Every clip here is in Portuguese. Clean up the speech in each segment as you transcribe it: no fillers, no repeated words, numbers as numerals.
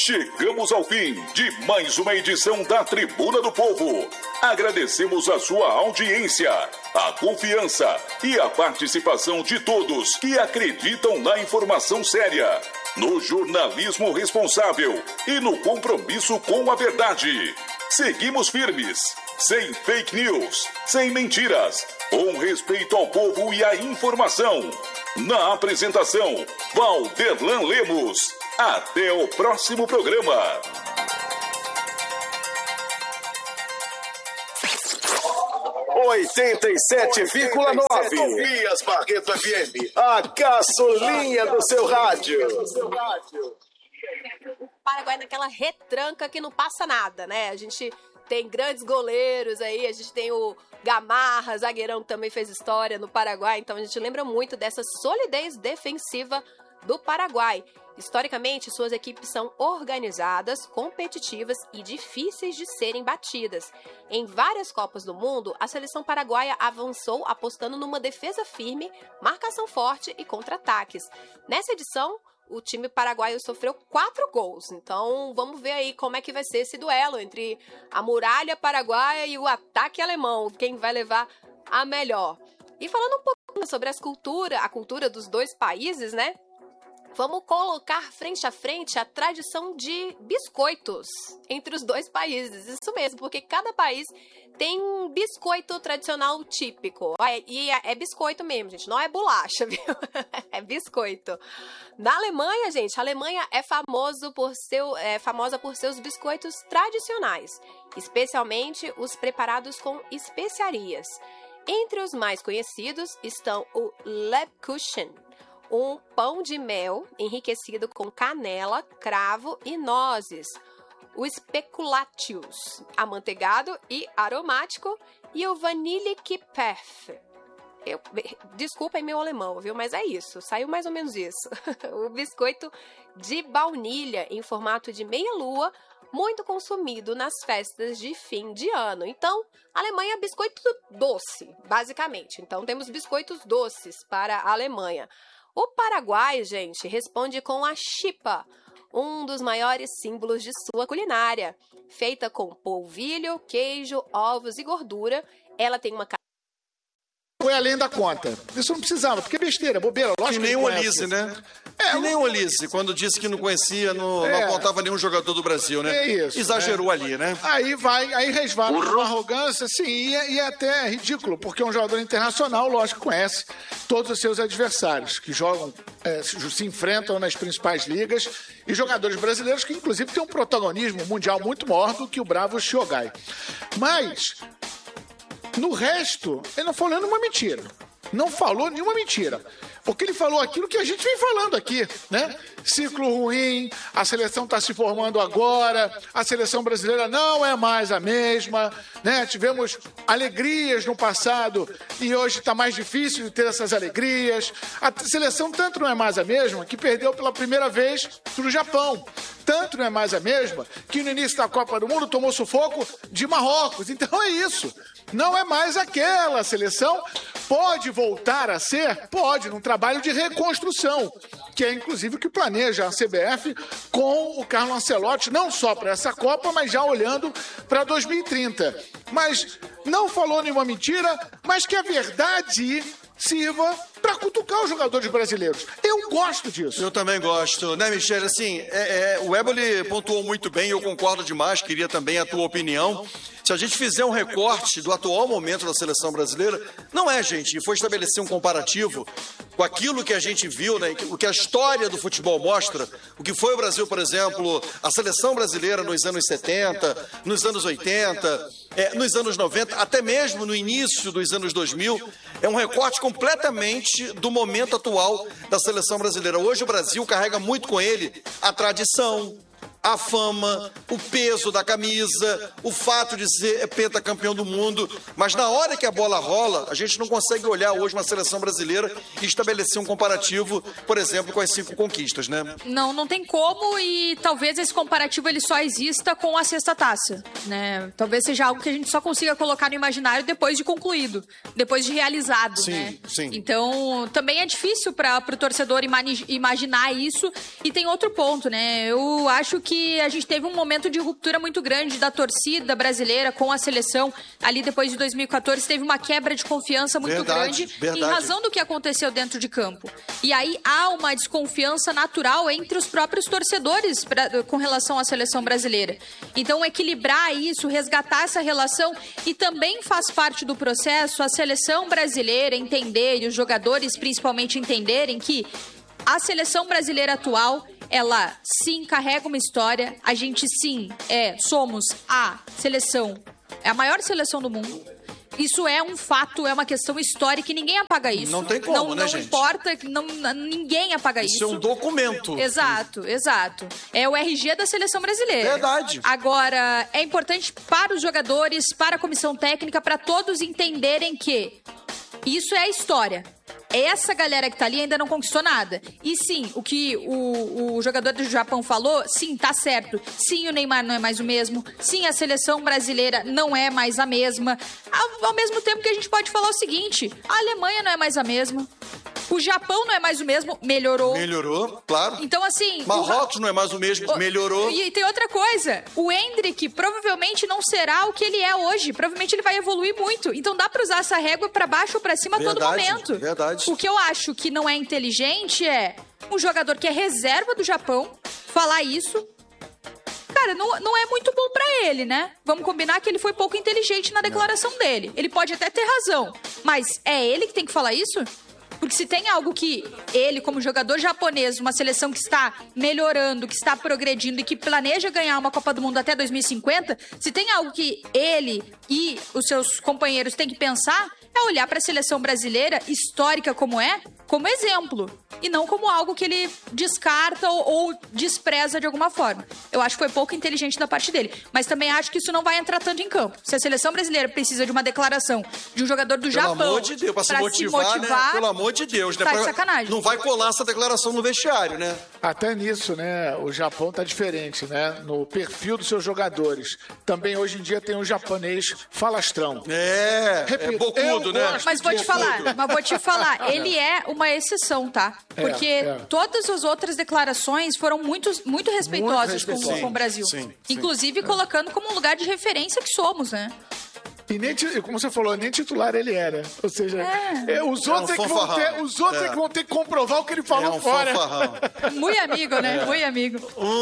Chegamos ao fim de mais uma edição da Tribuna do Povo. Agradecemos a sua audiência, a confiança e a participação de todos que acreditam na informação séria, no jornalismo responsável e no compromisso com a verdade. Seguimos firmes, sem fake news, sem mentiras, com respeito ao povo e à informação. Na apresentação, Valderlan Lemos. Até o próximo programa. 87,9 Tobias Barreto FM. A gasolina do seu rádio. O Paraguai naquela retranca que não passa nada, né? A gente tem grandes goleiros aí, a gente tem o Gamarra, zagueirão que também fez história no Paraguai, então a gente lembra muito dessa solidez defensiva do Paraguai. Historicamente, suas equipes são organizadas, competitivas e difíceis de serem batidas. Em várias Copas do Mundo, a seleção paraguaia avançou apostando numa defesa firme, marcação forte e contra-ataques. Nessa edição, o time paraguaio sofreu 4 gols. Então, vamos ver aí como é que vai ser esse duelo entre a muralha paraguaia e o ataque alemão. Quem vai levar a melhor? E falando um pouquinho sobre a cultura dos dois países, né? Vamos colocar frente a frente a tradição de biscoitos entre os dois países. Isso mesmo, porque cada país tem um biscoito tradicional típico. E é biscoito mesmo, gente, não é bolacha, viu? É biscoito. Na Alemanha, gente, a Alemanha é famosa por seus biscoitos tradicionais, especialmente os preparados com especiarias. Entre os mais conhecidos estão o Lebkuchen, um pão de mel enriquecido com canela, cravo e nozes. O Speculatius, amanteigado e aromático. E o Vanillekipferl. Desculpem meu alemão, viu? Mas é isso, saiu mais ou menos isso. O biscoito de baunilha em formato de meia-lua, muito consumido nas festas de fim de ano. Então, a Alemanha é biscoito doce, basicamente. Então, temos biscoitos doces para a Alemanha. O Paraguai, gente, responde com a chipa, um dos maiores símbolos de sua culinária. Feita com polvilho, queijo, ovos e gordura, ela tem uma... Foi além da conta. Isso não precisava, porque é besteira, bobeira. Lógico que nem o Olise, né? Que nem o Olise, quando disse que não conhecia, não contava nenhum jogador do Brasil, né? É isso. Exagerou ali, né? Aí resvala uma arrogância, sim, e é até ridículo, porque um jogador internacional, lógico, conhece todos os seus adversários, que jogam, se enfrentam nas principais ligas, e jogadores brasileiros que, inclusive, têm um protagonismo mundial muito maior do que o bravo Shogai. Mas... no resto, ele não falou nenhuma mentira. Não falou nenhuma mentira. Porque ele falou aquilo que a gente vem falando aqui, né? Ciclo ruim, a seleção está se formando agora, a seleção brasileira não é mais a mesma, né? Tivemos alegrias no passado e hoje está mais difícil de ter essas alegrias. A seleção tanto não é mais a mesma que perdeu pela primeira vez para o Japão. Tanto não é mais a mesma que no início da Copa do Mundo tomou sufoco de Marrocos. Então é isso. Não é mais aquela seleção. Pode voltar a ser? Pode, num trabalho de reconstrução, que é inclusive o que planeja a CBF com o Carlo Ancelotti, não só para essa Copa, mas já olhando para 2030. Mas não falou nenhuma mentira, mas que a verdade sirva para cutucar os jogadores brasileiros. Eu gosto disso. Eu também gosto, né, Michele? Assim, o Éboli pontuou muito bem, eu concordo demais, queria também a tua opinião. Se a gente fizer um recorte do atual momento da seleção brasileira, não é, gente, foi estabelecer um comparativo com aquilo que a gente viu, né, o que a história do futebol mostra, o que foi o Brasil, por exemplo, a seleção brasileira nos anos 70, nos anos 80, nos anos 90, até mesmo no início dos anos 2000, é um recorte completamente do momento atual da seleção brasileira. Hoje o Brasil carrega muito com ele a tradição, a fama, o peso da camisa, o fato de ser pentacampeão do mundo. Mas na hora que a bola rola, a gente não consegue olhar hoje uma seleção brasileira e estabelecer um comparativo, por exemplo, com as 5 conquistas, né? Não tem como, e talvez esse comparativo ele só exista com a sexta taça, né? Talvez seja algo que a gente só consiga colocar no imaginário depois de concluído, depois de realizado, sim, né? Sim. Então, também é difícil para o torcedor imaginar isso. E tem outro ponto, né? Eu acho que que a gente teve um momento de ruptura muito grande da torcida brasileira com a seleção. Ali depois de 2014 teve uma quebra de confiança muito grande em razão do que aconteceu dentro de campo. E aí há uma desconfiança natural entre os próprios torcedores com relação à seleção brasileira. Então equilibrar isso, resgatar essa relação, e também faz parte do processo a seleção brasileira entender, e os jogadores principalmente entenderem que a seleção brasileira atual, ela sim carrega uma história. A gente sim somos a seleção, é a maior seleção do mundo. Isso é um fato, é uma questão histórica e ninguém apaga isso. Não tem como, né, gente? Não importa, ninguém apaga isso. Isso é um documento. Exato. É o RG da seleção brasileira. Verdade. Agora, é importante para os jogadores, para a comissão técnica, para todos entenderem que isso é a história. Essa galera que tá ali ainda não conquistou nada. E sim, o que o jogador do Japão falou, sim, tá certo. Sim, o Neymar não é mais o mesmo. Sim, a seleção brasileira não é mais a mesma. Ao mesmo tempo que a gente pode falar o seguinte, a Alemanha não é mais a mesma. O Japão não é mais o mesmo, melhorou. Melhorou, claro. Então, assim... Marrocos não é mais o mesmo, melhorou. E tem outra coisa, o Endrick provavelmente não será o que ele é hoje. Provavelmente ele vai evoluir muito. Então dá pra usar essa régua pra baixo ou pra cima a todo momento. Verdade. O que eu acho que não é inteligente é um jogador que é reserva do Japão falar isso. Cara, não é muito bom pra ele, né? Vamos combinar que ele foi pouco inteligente na declaração dele. Ele pode até ter razão, mas é ele que tem que falar isso? Porque se tem algo que ele, como jogador japonês, uma seleção que está melhorando, que está progredindo e que planeja ganhar uma Copa do Mundo até 2050, se tem algo que ele e os seus companheiros têm que pensar, é olhar para a seleção brasileira, histórica como exemplo. E não como algo que ele descarta ou despreza de alguma forma. Eu acho que foi pouco inteligente da parte dele. Mas também acho que isso não vai entrar tanto em campo. Se a seleção brasileira precisa de uma declaração de um jogador do Japão... Pelo amor de Deus, pra se motivar, né? Pelo amor de Deus, né? Tá de sacanagem. Não vai colar essa declaração no vestiário, né? Até nisso, né? O Japão tá diferente, né? No perfil dos seus jogadores. Também hoje em dia tem um japonês falastrão. Repito, bocudo, né? Mas vou te falar, ele é uma exceção, tá? Porque todas as outras declarações foram muito respeitosas com o Brasil. Sim, inclusive colocando como um lugar de referência que somos, né? E nem, como você falou, nem titular ele era. Ou seja, os outros é que vão ter que comprovar o que ele falou fora. Muito amigo, né? Muito amigo.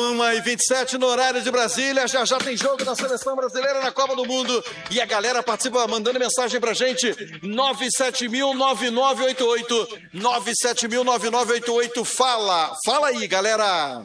1h27 no horário de Brasília. Já tem jogo da seleção brasileira na Copa do Mundo. E a galera participa mandando mensagem pra gente. 970009988. 970009988. Fala aí, galera.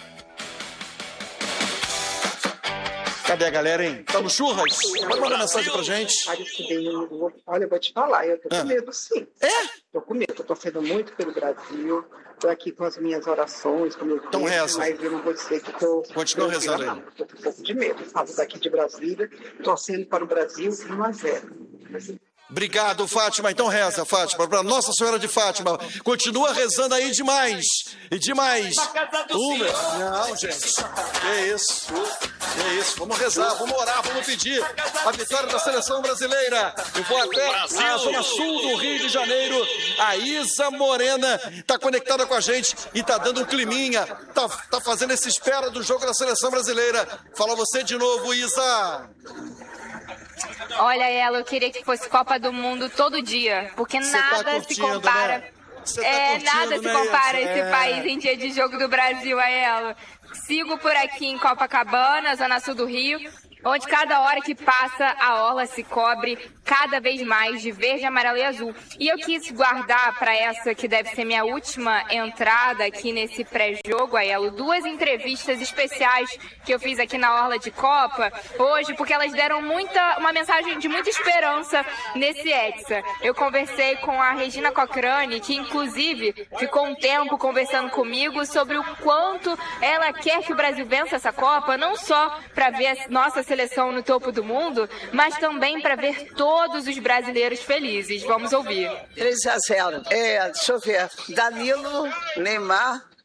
Cadê a galera, hein? Tá no churras? Pode mandar mensagem pra gente. Olha, eu vou te falar, eu tô com medo, sim. Tô com medo, tô torcendo muito pelo Brasil. Tô aqui com as minhas orações, com meus então reza. Mas eu não vou dizer que tô... Continua rezando aí. Tô com um pouco de medo. Falo daqui de Brasília, torcendo para o Brasil 1-0. Obrigado, Fátima. Então reza, Fátima, para Nossa Senhora de Fátima. Continua rezando aí demais. E demais. Não, gente. Que isso. Vamos rezar, vamos orar, vamos pedir a vitória da seleção brasileira. Eu vou até a zona sul do Rio de Janeiro. A Isa Morena tá conectada com a gente e tá dando um climinha. Tá fazendo essa espera do jogo da seleção brasileira. Fala você de novo, Isa. Olha, ela, eu queria que fosse Copa do Mundo todo dia, porque nada se compara. Né? Nada se compara a esse país em dia de jogo do Brasil, a ela. Sigo por aqui em Copacabana, zona sul do Rio, onde cada hora que passa a orla se cobre cada vez mais de verde, amarelo e azul. E eu quis guardar para essa que deve ser minha última entrada aqui nesse pré-jogo, Aiello, 2 entrevistas especiais que eu fiz aqui na orla de Copa hoje, porque elas deram uma mensagem de muita esperança nesse Hexa. Eu conversei com a Regina Cochrane, que inclusive ficou um tempo conversando comigo sobre o quanto ela quer que o Brasil vença essa Copa, não só para ver a nossa seleção no topo do mundo, mas também para ver todos os brasileiros felizes. Vamos ouvir. 3-0. Deixa eu ver. Danilo, Neymar,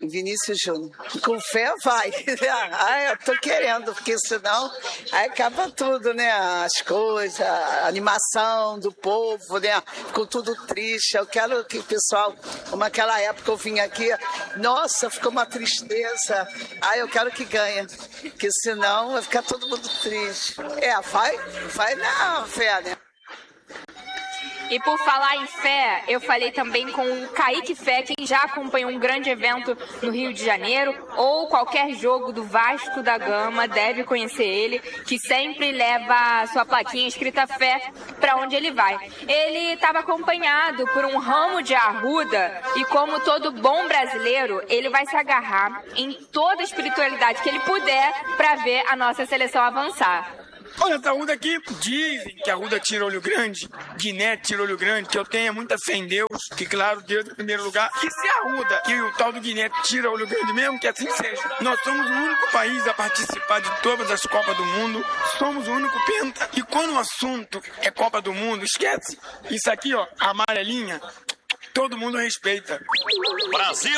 Vinícius Júnior. Com fé vai. Eu tô querendo, porque senão aí acaba tudo, né? As coisas, a animação do povo, né? Ficou tudo triste. Eu quero que o pessoal, como aquela época eu vim aqui, nossa, ficou uma tristeza. Eu quero que ganhe, porque senão vai ficar todo mundo triste. Vai na fé, né? E por falar em fé, eu falei também com o Kaique Fé, quem já acompanhou um grande evento no Rio de Janeiro ou qualquer jogo do Vasco da Gama, deve conhecer ele, que sempre leva sua plaquinha escrita fé para onde ele vai. Ele estava acompanhado por um ramo de arruda e, como todo bom brasileiro, ele vai se agarrar em toda a espiritualidade que ele puder para ver a nossa seleção avançar. Olha, essa arruda aqui, dizem que a arruda tira olho grande, Guiné tira olho grande, que eu tenha muita fé em Deus, que claro, Deus em primeiro lugar, que se a arruda e o tal do Guiné tira olho grande mesmo, que assim seja. Nós somos o único país a participar de todas as Copas do Mundo, somos o único penta, e quando o assunto é Copa do Mundo, esquece. Isso aqui, ó, a amarelinha, todo mundo respeita. Brasil!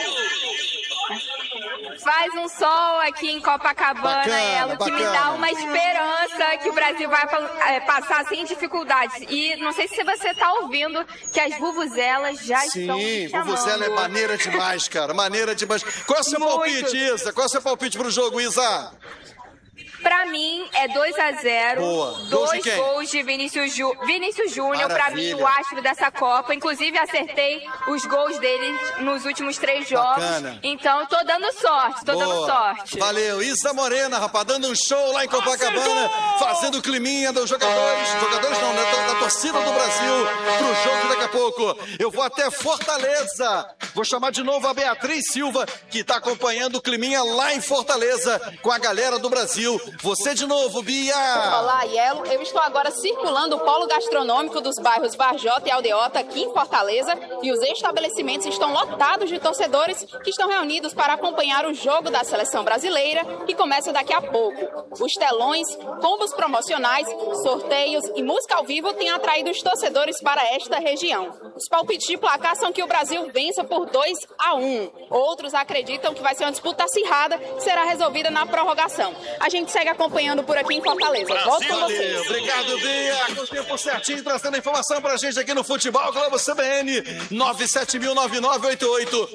Faz um sol aqui em Copacabana, Elo, que me dá uma esperança que o Brasil vai passar sem dificuldades. E não sei se você tá ouvindo que as vuvuzelas já estão me chamando. Sim, vuvuzela é maneira demais, cara, maneira demais. Qual é o seu palpite, Isa? Qual é o seu palpite pro jogo, Isa? Pra mim, é 2-0. Boa. 2 gols de Vinícius Júnior. Pra mim, o astro dessa Copa. Inclusive, acertei os gols dele nos últimos 3 jogos. Bacana. Então, tô dando sorte, dando sorte. Valeu. Isa Morena, rapaz, dando um show lá em Copacabana, fazendo o climinha dos jogadores não, né, da torcida do Brasil pro jogo daqui a pouco. Eu vou até Fortaleza. Vou chamar de novo a Beatriz Silva, que tá acompanhando o climinha lá em Fortaleza com a galera do Brasil. Você de novo, Bia! Olá, Yelo. Eu estou agora circulando o polo gastronômico dos bairros Varjota e Aldeota aqui em Fortaleza e os estabelecimentos estão lotados de torcedores que estão reunidos para acompanhar o jogo da seleção brasileira que começa daqui a pouco. Os telões, combos promocionais, sorteios e música ao vivo têm atraído os torcedores para esta região. Os palpites de placar são que o Brasil vença por 2-1. Outros acreditam que vai ser uma disputa acirrada que será resolvida na prorrogação. A gente segue acompanhando por aqui em Fortaleza. Volto com vocês. Obrigado, Bia. Com o tempo certinho, trazendo informação pra gente aqui no Futebol Globo CBN 9709988.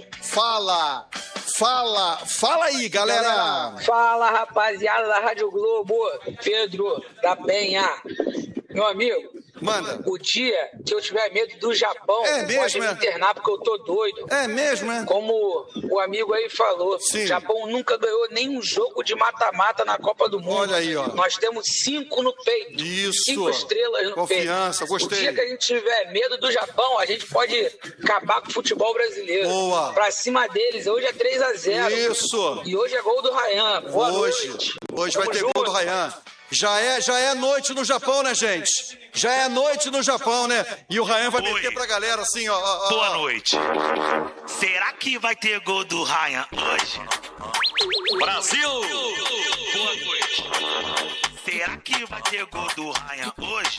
Fala aí, galera. Fala, rapaziada da Rádio Globo. Pedro da Penha. Meu amigo, manda. O dia que eu tiver medo do Japão, pode me internar porque eu tô doido. É mesmo, é? Como o amigo aí falou, o Japão nunca ganhou nenhum jogo de mata-mata na Copa do Mundo. Olha aí, ó. Nós temos 5 no peito. Isso. 5 estrelas no Confiança, peito. gostei. O dia que a gente tiver medo do Japão, a gente pode acabar com o futebol brasileiro. Boa. Pra cima deles, hoje é 3-0. Isso. E hoje é gol do Ryan. Boa noite. Hoje vai ter gol do Ryan. Já é noite no Japão, né, gente? Já é noite no Japão, né? E o Ryan vai meter pra galera assim, ó. Boa noite. Será que vai ter gol do Ryan hoje? Brasil! Boa noite. Será que vai ter gol do Ryan hoje?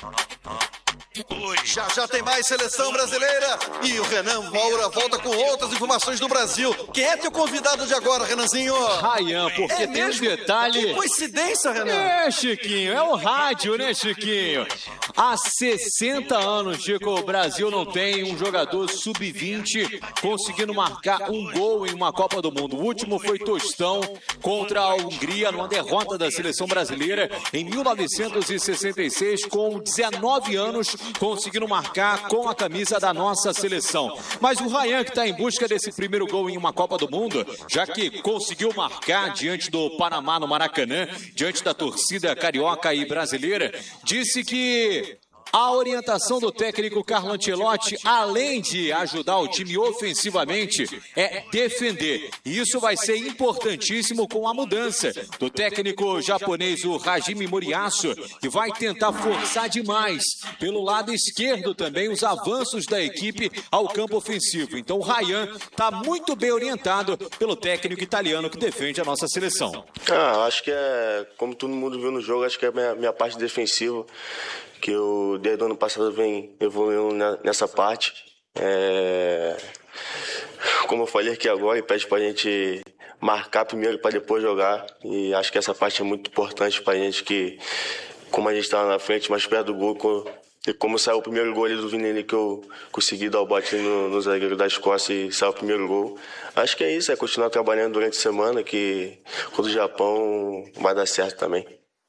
Já tem mais seleção brasileira e o Renan Moura volta com outras informações do Brasil. Quem é teu convidado de agora, Renanzinho? Ryan, porque tem um detalhe. Que coincidência, Renan. É, Chiquinho, é o rádio, né, Chiquinho? Há 60 anos, Chico, o Brasil não tem um jogador sub-20 conseguindo marcar um gol em uma Copa do Mundo. O último foi Tostão contra a Hungria numa derrota da seleção brasileira em 1966, com 19 anos conseguindo marcar com a camisa da nossa seleção. Mas o Ryan, que está em busca desse primeiro gol em uma Copa do Mundo, já que conseguiu marcar diante do Panamá no Maracanã, diante da torcida carioca e brasileira, disse que a orientação do técnico Carlo Ancelotti, além de ajudar o time ofensivamente, é defender. E isso vai ser importantíssimo com a mudança do técnico japonês, o Hajime Moriyasu, que vai tentar forçar demais pelo lado esquerdo também os avanços da equipe ao campo ofensivo. Então o Ryan está muito bem orientado pelo técnico italiano que defende a nossa seleção. Acho que como todo mundo viu no jogo, acho que é a minha parte defensiva, que eu desde o ano passado venho evoluindo nessa parte. como eu falei aqui agora, ele pede pra gente marcar primeiro para depois jogar. E acho que essa parte é muito importante pra gente, que como a gente tá na frente, mais perto do gol, e como saiu o primeiro gol ali do Vini, que eu consegui dar o bote no zagueiro da Escócia e saiu o primeiro gol. Acho que é isso, é continuar trabalhando durante a semana, que contra o Japão vai dar certo também.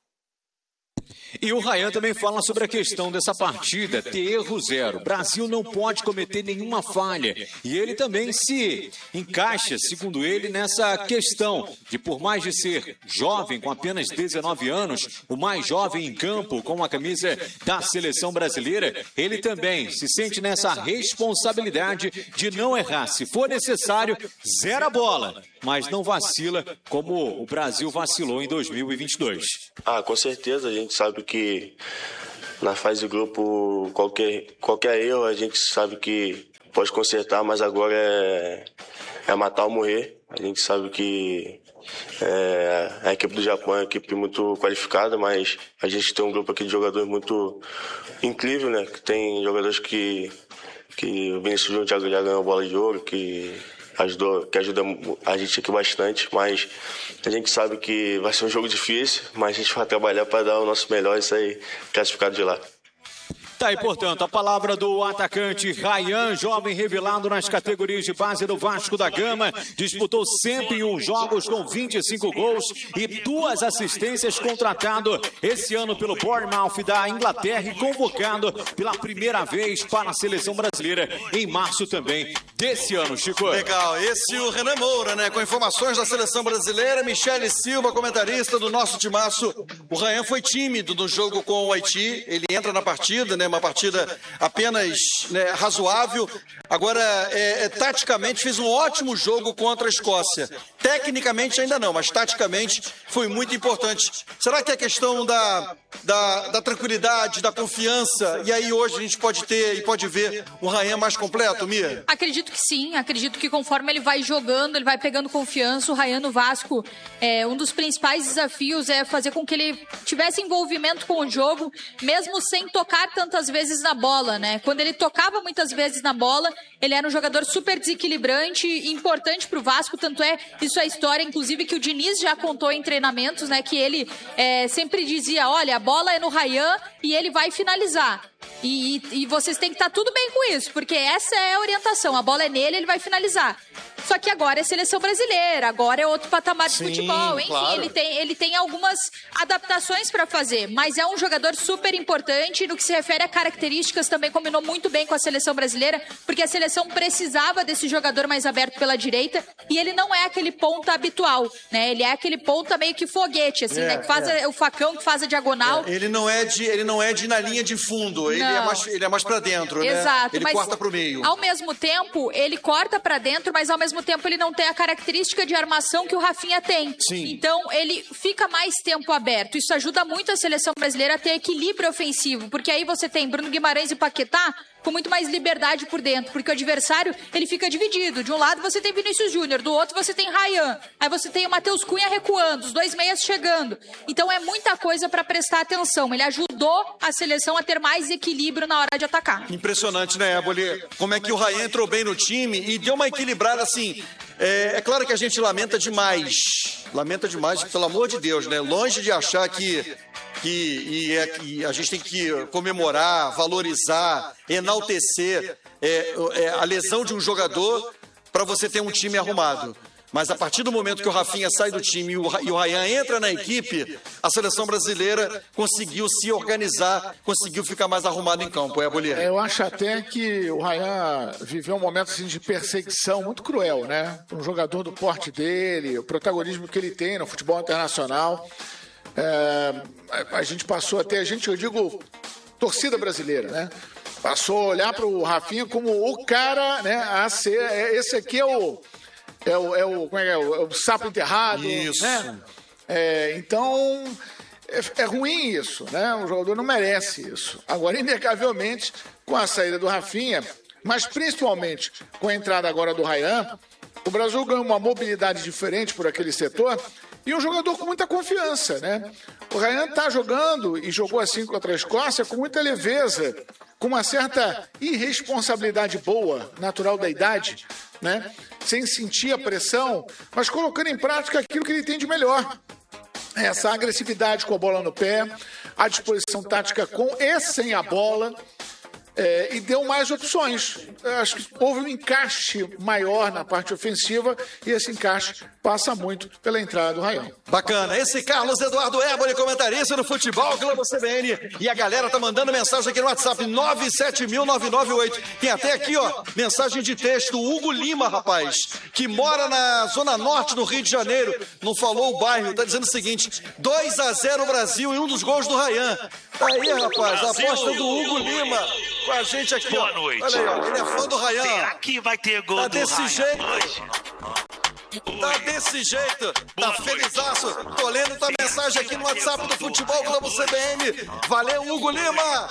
E o Ryan também fala sobre a questão dessa partida, ter erro zero. O Brasil não pode cometer nenhuma falha. E ele também se encaixa, segundo ele, nessa questão de, por mais de ser jovem, com apenas 19 anos, o mais jovem em campo com a camisa da seleção brasileira, ele também se sente nessa responsabilidade de não errar. Se for necessário, zera a bola, mas não vacila como o Brasil vacilou em 2022. Com certeza, a gente sabe que na fase de grupo qualquer erro a gente sabe que pode consertar, mas agora é matar ou morrer. A gente sabe que a equipe do Japão é uma equipe muito qualificada, mas a gente tem um grupo aqui de jogadores muito incrível, né? Que tem jogadores que o Vinícius Júnior já ganhou bola de ouro, que ajuda a gente aqui bastante, mas a gente sabe que vai ser um jogo difícil, mas a gente vai trabalhar para dar o nosso melhor e sair classificado de lá. Tá aí, portanto, a palavra do atacante Ryan, jovem revelado nas categorias de base do Vasco da Gama, disputou 101 jogos com 25 gols e 2 assistências, contratado esse ano pelo Bournemouth da Inglaterra e convocado pela primeira vez para a seleção brasileira em março também desse ano, Chico. Legal, esse é o Renan Moura, né, com informações da seleção brasileira, Michele Silva, comentarista do nosso timaço. O Ryan foi tímido no jogo com o Haiti, ele entra na partida, né, uma partida apenas, né, razoável. Agora, taticamente, fez um ótimo jogo contra a Escócia. Tecnicamente ainda não, mas taticamente foi muito importante. Será que é questão da tranquilidade, da confiança, e aí hoje a gente pode ter e pode ver um Ryan mais completo, Mia? Acredito que sim, acredito que conforme ele vai jogando, ele vai pegando confiança. O Ryan no Vasco, um dos principais desafios é fazer com que ele tivesse envolvimento com o jogo, mesmo sem tocar tantas vezes na bola, né? Quando ele tocava muitas vezes na bola, ele era um jogador super desequilibrante e importante pro Vasco, tanto é isso a história, inclusive, que o Diniz já contou em treinamentos, né? Que ele sempre dizia, olha, a bola é no Ryan e ele vai finalizar. E vocês têm que estar tudo bem com isso, porque essa é a orientação, a bola é nele, ele vai finalizar. Só que agora é seleção brasileira, agora é outro patamar de futebol, enfim, claro. ele tem algumas adaptações para fazer, mas é um jogador super importante. No que se refere a características, também combinou muito bem com a seleção brasileira, porque a seleção precisava desse jogador mais aberto pela direita, e ele não é aquele ponta habitual, né? Ele é aquele ponta meio que foguete, assim, né? Que faz o facão, que faz a diagonal. Ele não é de na linha de fundo, ele é mais para dentro, né? Exato, ele corta pro meio. Ao mesmo tempo, ele corta para dentro, mas ao mesmo tempo ele não tem a característica de armação que o Rafinha tem. Sim. Então, ele fica mais tempo aberto. Isso ajuda muito a seleção brasileira a ter equilíbrio ofensivo, porque aí você tem Bruno Guimarães e Paquetá com muito mais liberdade por dentro, porque o adversário, ele fica dividido. De um lado você tem Vinícius Júnior, do outro você tem Ryan, aí você tem o Matheus Cunha recuando, os dois meias chegando. Então é muita coisa para prestar atenção. Ele ajudou a seleção a ter mais equilíbrio na hora de atacar. Impressionante, né, Eboli? Como é que o Ryan entrou bem no time e deu uma equilibrada assim. É claro que a gente lamenta demais, pelo amor de Deus, né? Longe de achar que a gente tem que comemorar, valorizar, enaltecer a lesão de um jogador para você ter um time arrumado. Mas a partir do momento que o Rafinha sai do time e o Ryan entra na equipe, a seleção brasileira conseguiu se organizar, conseguiu ficar mais arrumado em campo, Bolívar? Eu acho até que o Ryan viveu um momento assim, de perseguição muito cruel, né? Um jogador do porte dele, o protagonismo que ele tem no futebol internacional. A gente passou até, eu digo, torcida brasileira, né? Passou a olhar para o Rafinha como o cara, né? A ser, esse aqui é o sapo enterrado. Isso. Né? Então, é ruim isso, né? O jogador não merece isso. Agora, inegavelmente, com a saída do Rafinha, mas principalmente com a entrada agora do Ryan, o Brasil ganhou uma mobilidade diferente por aquele setor e um jogador com muita confiança, né? O Ryan tá jogando e jogou assim contra a Escócia com muita leveza, com uma certa irresponsabilidade boa, natural da idade, né? Sem sentir a pressão, mas colocando em prática aquilo que ele tem de melhor. Essa agressividade com a bola no pé, a disposição tática com e sem a bola, e deu mais opções. Acho que houve um encaixe maior na parte ofensiva e esse encaixe passa muito pela entrada do Raião. Bacana. Esse Carlos Eduardo Éboli, comentarista no Futebol Globo CBN. E a galera tá mandando mensagem aqui no WhatsApp, 9709998. Tem até aqui, ó, mensagem de texto. Hugo Lima, rapaz, que mora na Zona Norte do Rio de Janeiro. Não falou o bairro, tá dizendo o seguinte: 2-0 Brasil e um dos gols do Raião. Aí, rapaz, a aposta do Hugo Lima com a gente aqui. Boa ó. noite. Olha aí, ó, ele é fã do Raião. Será que vai ter gol tá do desse Raião jeito hoje? Tá desse jeito, tá felizaço. Tô lendo tua mensagem aqui no WhatsApp do Futebol Globo CBN. Valeu, Hugo Lima.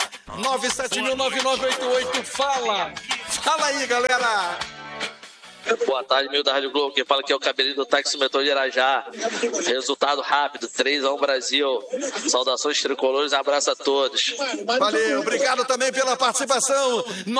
9709988. Fala aí, galera. Boa tarde, amigo da Rádio Globo. Quem fala aqui é o cabelinho do taxímetro de Irajá. Resultado rápido, 3-1 Brasil. Saudações tricolores, abraço a todos. Valeu, obrigado também pela participação.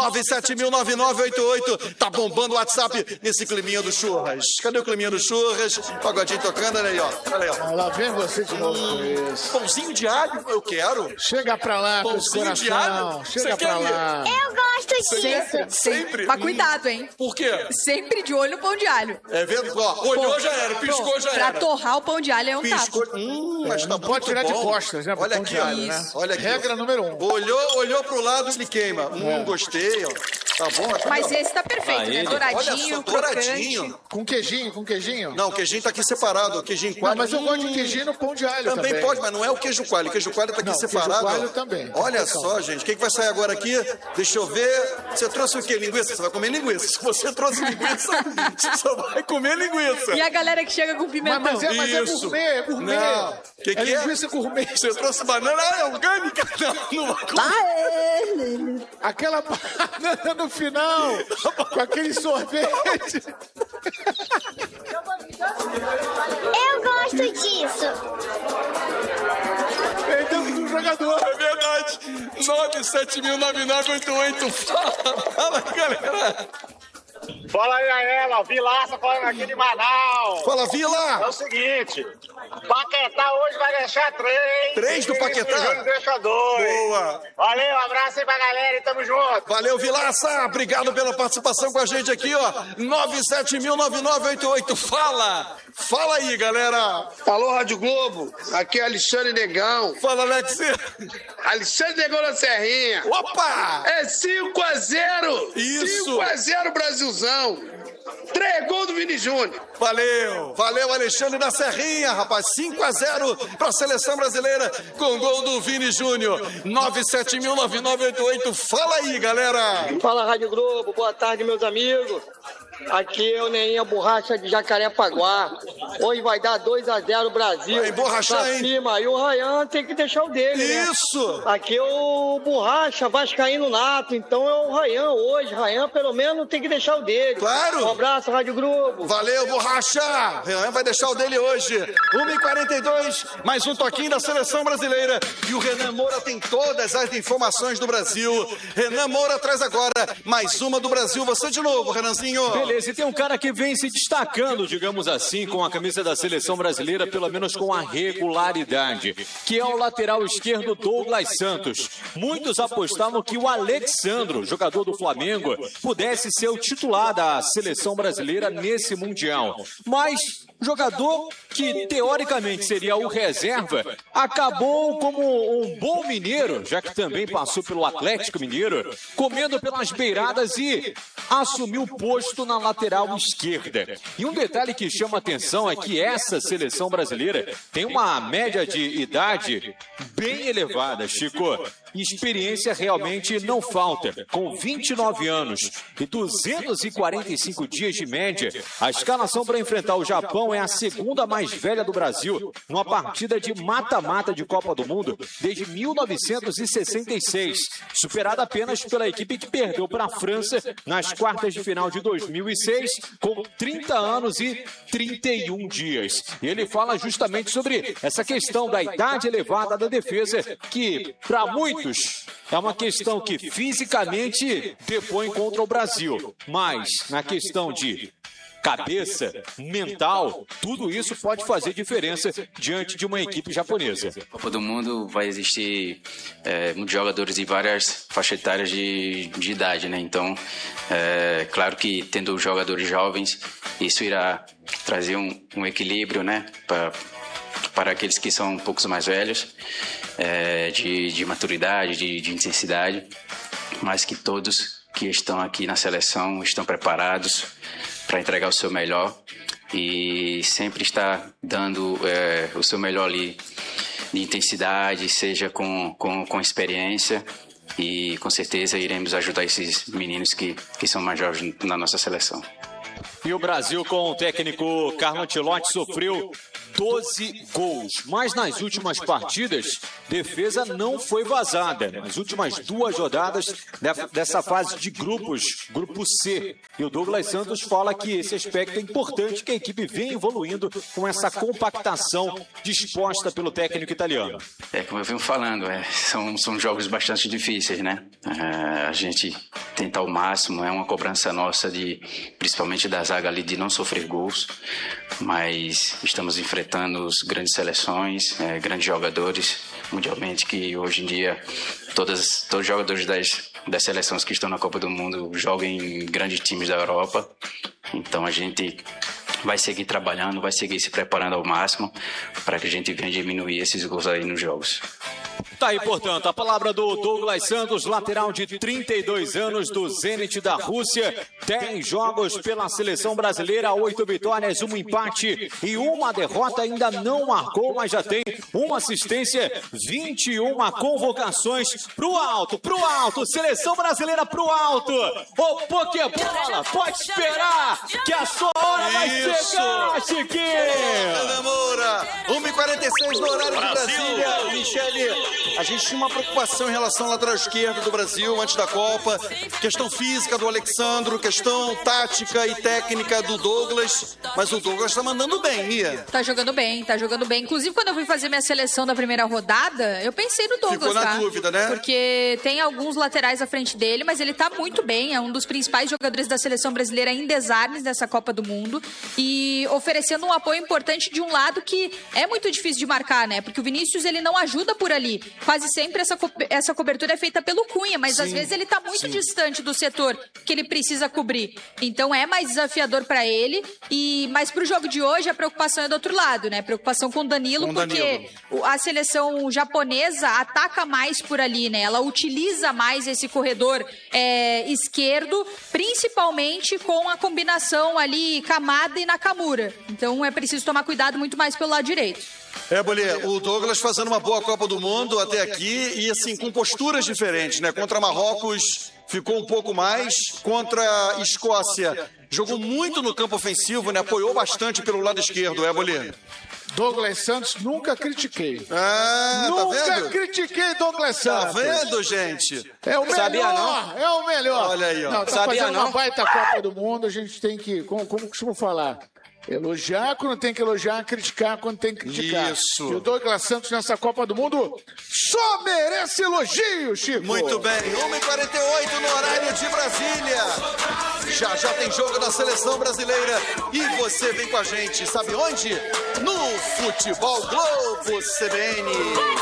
9709988. Tá bombando o WhatsApp nesse climinha do churras. Cadê o climinha do churras? Pagodinho tocando, olha aí, ó. Olha aí, ó. Lá vem você de novo com isso. Pãozinho de alho, eu quero. Chega pra lá, pãozinho de alho. Chega pra lá. Eu gosto disso. Sempre. Mas cuidado, hein? Por quê? Sempre de olho no pão de alho. É vendo? Ó, olhou já era, piscou já era. Pra torrar o pão de alho é um Piscou. tapa. Mas tá Não pode tirar de costas, né? Olha pão aqui, de alho, né? Olha aqui. Regra número 1. Olhou pro lado e queima. Gostei, ó. Tá bom? Mas esse tá perfeito, né? Douradinho, douradinho. Com queijinho? Não, o queijinho tá aqui separado. O queijinho coalho. Não, mas eu gosto de queijinho no pão de alho também. Também pode, mas não é o queijo coalho. O queijo coalho tá aqui separado. O queijo coalho também. Olha só, gente. O que vai sair agora aqui? Deixa eu ver. Você trouxe o quê? Linguiça? Você vai comer linguiça. Se você trouxe linguiça, você só vai comer linguiça. E a galera que chega com pimentão. Mas é gourmet. Não. Que é linguiça gourmet. Você trouxe banana? Ah, é orgânica? Não vai comer. Aquela banana no final, com aquele sorvete. Eu gosto disso. Perdemos um jogador. É verdade. 9709988. Fala, galera. Fala aí, Aela, Vilaça falando aqui de Manaus. Fala, Vila. É o seguinte, Paquetá hoje vai deixar 3. 3 do Paquetá? Júnior deixa 2. Boa. Valeu, um abraço aí pra galera e tamo junto. Valeu, Vilaça. Obrigado pela participação com a gente aqui, ó. 9709988. Fala aí, galera. Alô, Rádio Globo. Aqui é Alexandre Negão. Fala, Alex. Alexandre Negão da Serrinha. Opa! É 5-0. Isso. 5-0 Brasilzão. 3 gols do Vini Júnior. Valeu, Alexandre da Serrinha, rapaz. 5-0 para a seleção brasileira com gol do Vini Júnior. 9709988. Fala aí, galera. Fala, Rádio Globo. Boa tarde, meus amigos. Aqui é o Neinha Borracha de Jacarepaguá. Hoje vai dar 2-0 Brasil. Vai emborrachar, pra hein? cima. E o Raião tem que deixar o dele, Isso. Né? Aqui é o Borracha, vascaíno nato. Então é o Raião hoje. Raião, pelo menos, tem que deixar o dele. Claro. Um abraço, Rádio Globo. Valeu, Borracha. Raião vai deixar o dele hoje. 1h42, mais um toquinho da seleção brasileira. E o Renan Moura tem todas as informações do Brasil. Renan Moura traz agora mais uma do Brasil. Você de novo, Renanzinho. Beleza, e tem um cara que vem se destacando, digamos assim, com a camisa da seleção brasileira, pelo menos com a regularidade, que é o lateral esquerdo Douglas Santos. Muitos apostavam que o Alexandro, jogador do Flamengo, pudesse ser o titular da seleção brasileira nesse Mundial. Mas jogador que teoricamente seria o reserva, acabou como um bom mineiro, já que também passou pelo Atlético Mineiro, comendo pelas beiradas e assumiu o posto na lateral esquerda. E um detalhe que chama atenção é que essa seleção brasileira tem uma média de idade bem elevada, Chico. Experiência realmente não falta. Com 29 anos e 245 dias de média, a escalação para enfrentar o Japão é a segunda mais velha do Brasil, numa partida de mata-mata de Copa do Mundo desde 1966, superada apenas pela equipe que perdeu para a França nas quartas de final de 2006, com 30 anos e 31 dias. E ele fala justamente sobre essa questão da idade elevada da defesa, que para muitos muitos. É uma questão que fisicamente depõe contra o Brasil, mas na questão de cabeça, mental, tudo isso pode fazer diferença diante de uma equipe japonesa. Na Copa do Mundo vai existir muitos jogadores de várias faixas etárias de idade, né? Então, claro que tendo jogadores jovens, isso irá trazer um equilíbrio, né? Para aqueles que são um pouco mais velhos, de maturidade, de intensidade, mas que todos que estão aqui na seleção estão preparados para entregar o seu melhor e sempre está dando o seu melhor ali de intensidade, seja com experiência, e com certeza iremos ajudar esses meninos que são mais jovens na nossa seleção. E o Brasil, com o técnico Carlo Ancelotti, sofreu 12 gols. Mas nas últimas partidas, defesa não foi vazada. Nas últimas 2 rodadas dessa fase de grupos, grupo C. E o Douglas Santos fala que esse aspecto é importante, que a equipe vem evoluindo com essa compactação disposta pelo técnico italiano. Como eu venho falando, são jogos bastante difíceis, né? A gente tenta ao máximo, é uma cobrança nossa, principalmente da zaga ali, de não sofrer gols, mas estamos enfrentando grandes seleções, grandes jogadores mundialmente, que hoje em dia todos os jogadores das seleções que estão na Copa do Mundo jogam em grandes times da Europa. Então a gente vai seguir trabalhando, vai seguir se preparando ao máximo para que a gente venha diminuir esses gols aí nos jogos. Tá aí, portanto, a palavra do Douglas Santos, lateral de 32 anos do Zenit da Rússia. 10 jogos pela seleção brasileira, 8 vitórias, 1 empate e 1 derrota. Ainda não marcou, mas já tem 1 assistência, 21 convocações pro alto, seleção brasileira pro alto. Ô, Pokébola, pode esperar que a sua hora vai chegar, Chiquinho. Ana Moura, 1h46 no horário de Brasília. Michele, a gente tinha uma preocupação em relação ao lateral esquerdo do Brasil antes da Copa, questão física do Alexandro, questão tática e técnica do Douglas, mas o Douglas tá mandando bem, Mia. Tá jogando bem. Inclusive, quando eu fui fazer minha seleção da primeira rodada, eu pensei no Douglas, ficou na dúvida, né? Porque tem alguns laterais à frente dele, mas ele tá muito bem, é um dos principais jogadores da seleção brasileira em desarmes dessa Copa do Mundo e oferecendo um apoio importante de um lado que é muito difícil de marcar, né? Porque o Vinícius, ele não ajuda por ali. Quase sempre essa cobertura é feita pelo Cunha, mas às vezes ele tá muito distante do setor que ele precisa cobrir. Então é mais desafiador para ele. Mas pro jogo de hoje a preocupação é do outro lado, né? Preocupação com o Danilo, porque a seleção japonesa ataca mais por ali, né? Ela utiliza mais esse corredor esquerdo, principalmente com a combinação ali Kamada e Nakamura. Então é preciso tomar cuidado muito mais pelo lado direito. Bolê, o Douglas fazendo uma boa Copa do Mundo até aqui e assim, com posturas diferentes, né? Contra Marrocos ficou um pouco mais, contra a Escócia jogou muito no campo ofensivo, né? Apoiou bastante pelo lado esquerdo, Bolê? Douglas Santos, nunca critiquei. Nunca critiquei Douglas Santos. Tá vendo, gente? É o melhor. Sabia não? É o melhor. Olha aí, ó. Não, tá Sabia fazendo não? uma baita Copa do Mundo, a gente tem que, como costumo falar, elogiar quando tem que elogiar, criticar quando tem que criticar. Isso. E o Douglas Santos nessa Copa do Mundo só merece elogio, Chico. Muito bem, 1h48 no horário de Brasília. Já tem jogo da seleção brasileira e você vem com a gente, sabe onde? No Futebol Globo CBN.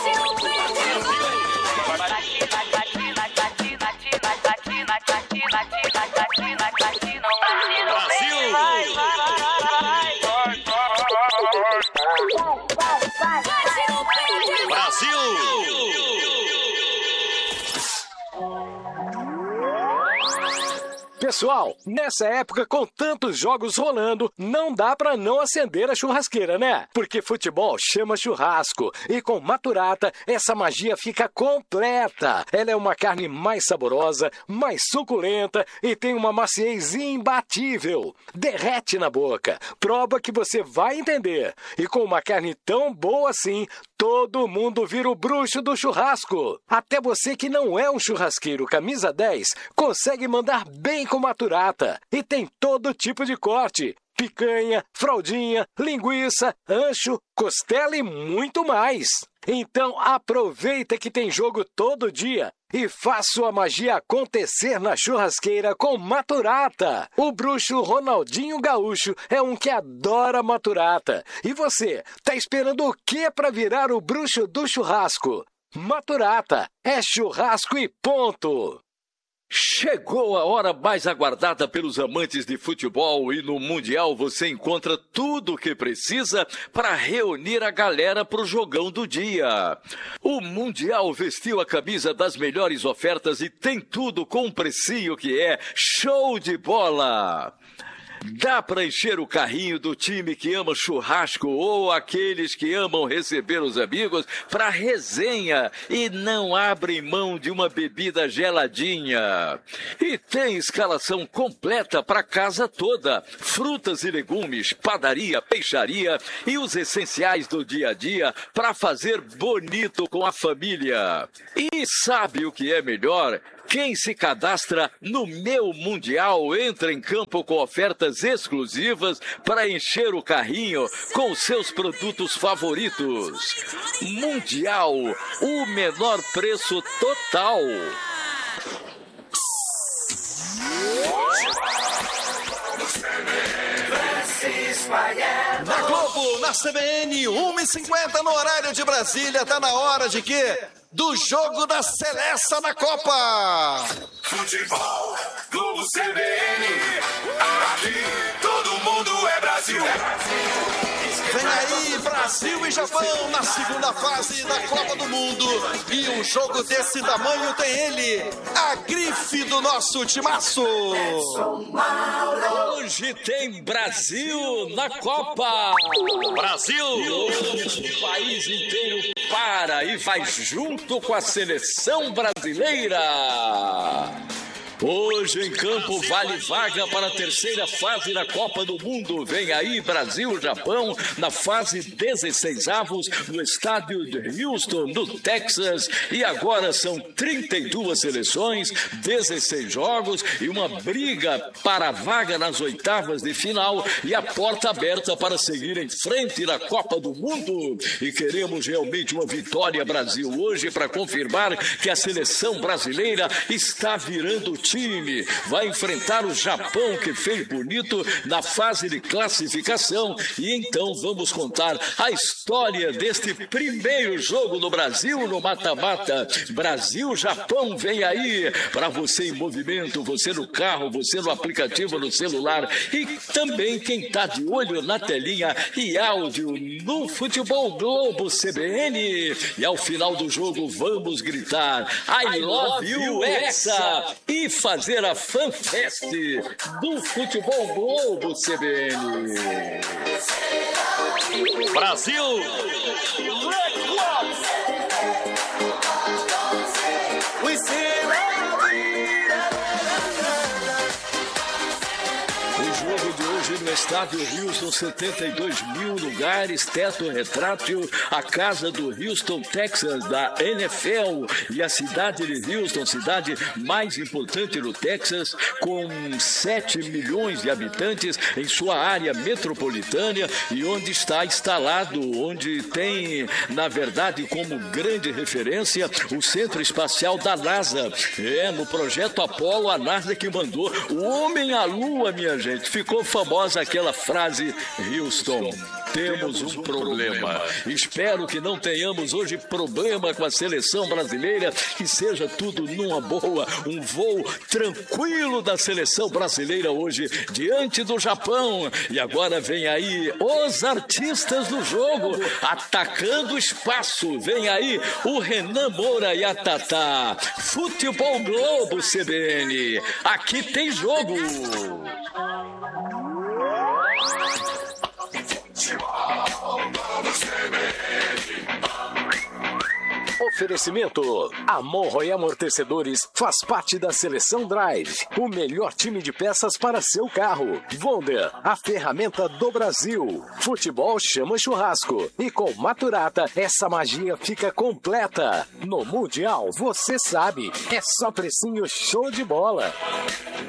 Pessoal, nessa época com tantos jogos rolando, não dá pra não acender a churrasqueira, né? Porque futebol chama churrasco e com Maturata essa magia fica completa. Ela é uma carne mais saborosa, mais suculenta e tem uma maciez imbatível. Derrete na boca. Prova que você vai entender. E com uma carne tão boa assim, todo mundo vira o bruxo do churrasco. Até você que não é um churrasqueiro camisa 10, consegue mandar bem com Maturata. E tem todo tipo de corte. Picanha, fraldinha, linguiça, ancho, costela e muito mais. Então aproveita que tem jogo todo dia e faz sua magia acontecer na churrasqueira com Maturata. O bruxo Ronaldinho Gaúcho é um que adora Maturata. E você, tá esperando o que para virar o bruxo do churrasco? Maturata é churrasco e ponto! Chegou a hora mais aguardada pelos amantes de futebol e no Mundial você encontra tudo o que precisa para reunir a galera para o jogão do dia. O Mundial vestiu a camisa das melhores ofertas e tem tudo com um precinho que é show de bola. Dá para encher o carrinho do time que ama churrasco ou aqueles que amam receber os amigos para resenha e não abrem mão de uma bebida geladinha. E tem escalação completa para casa toda. Frutas e legumes, padaria, peixaria e os essenciais do dia a dia para fazer bonito com a família. E sabe o que é melhor? Quem se cadastra no Meu Mundial entra em campo com ofertas exclusivas para encher o carrinho com seus produtos favoritos. Mundial, o menor preço total. Na Globo, na CBN, 1h50 no horário de Brasília, tá na hora de quê? Do jogo da Seleção na Copa. Futebol, Globo CBN, aqui todo mundo é Brasil. Vem aí, Brasil e Japão na segunda fase da Copa do Mundo. E um jogo desse tamanho tem ele, a grife do nosso timaço. Hoje tem Brasil na Copa. Brasil! O país inteiro para e vai junto com a seleção brasileira. Hoje em campo vale vaga para a terceira fase da Copa do Mundo. Vem aí Brasil-Japão na fase 16avos no estádio de Houston, no Texas. E agora são 32 seleções, 16 jogos e uma briga para a vaga nas oitavas de final e a porta aberta para seguir em frente na Copa do Mundo. E queremos realmente uma vitória Brasil hoje para confirmar que a seleção brasileira está virando time. Vai enfrentar o Japão, que fez bonito na fase de classificação. E então vamos contar a história deste primeiro jogo do Brasil no mata-mata. Brasil-Japão vem aí para você em movimento, você no carro, você no aplicativo no celular e também quem está de olho na telinha e áudio no Futebol Globo CBN. E ao final do jogo vamos gritar I love you, Hexa! E fazer a FanFest do Futebol Globo CBN. Brasil! No estádio Houston, 72 mil lugares, teto retrátil, a casa do Houston, Texas, da NFL, e a cidade de Houston, cidade mais importante do Texas, com 7 milhões de habitantes em sua área metropolitana e onde está instalado, onde tem, na verdade, como grande referência, o Centro Espacial da NASA. No projeto Apollo, a NASA que mandou o homem à Lua, minha gente. Ficou famosa aquela frase, Houston, temos um problema. Espero que não tenhamos hoje problema com a seleção brasileira, que seja tudo numa boa, um voo tranquilo da seleção brasileira hoje diante do Japão. E agora vem aí os artistas do jogo, atacando o espaço. Vem aí o Renan Moura e a Tatá. Futebol Globo CBN, aqui tem jogo. Oferecimento: Amorro e Amortecedores faz parte da Seleção Drive, o melhor time de peças para seu carro. Wonder, a ferramenta do Brasil. Futebol chama churrasco. E com Maturata, essa magia fica completa. No Mundial, você sabe, é só precinho show de bola.